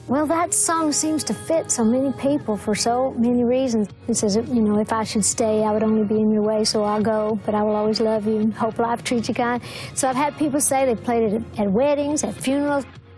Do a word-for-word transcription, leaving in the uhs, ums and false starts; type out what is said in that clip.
Well, that song seems to fit so many people for so many reasons. It says, you know, if I should stay, I would only be in your way, so I'll go, but I will always love you and hope life treats you kind. So I've had people say they played it at weddings, at funerals.